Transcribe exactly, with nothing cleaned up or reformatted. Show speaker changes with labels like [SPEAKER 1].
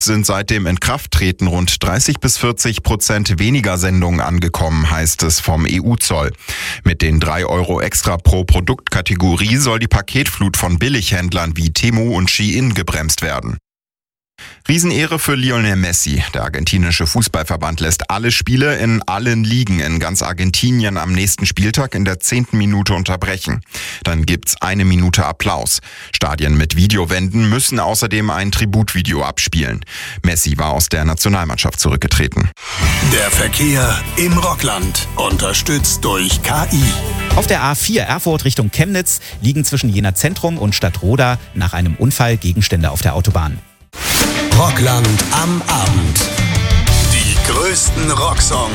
[SPEAKER 1] sind seit dem Inkrafttreten rund dreißig bis vierzig Prozent weniger Sendungen angekommen, heißt es vom E U-Zoll. Mit den drei Euro extra pro Produktkategorie soll die Paketflut von Billighändlern wie Temu und Shein gebremst werden. Riesenehre für Lionel Messi. Der argentinische Fußballverband lässt alle Spiele in allen Ligen in ganz Argentinien am nächsten Spieltag in der zehnten Minute unterbrechen. Dann gibt's eine Minute Applaus. Stadien mit Videowänden müssen außerdem ein Tributvideo abspielen. Messi war aus der Nationalmannschaft zurückgetreten.
[SPEAKER 2] Der Verkehr im Rockland, unterstützt durch K I.
[SPEAKER 3] Auf der A vier Erfurt Richtung Chemnitz liegen zwischen Jena Zentrum und Stadtroda nach einem Unfall Gegenstände auf der Autobahn.
[SPEAKER 2] Rockland am Abend. Die größten Rocksongs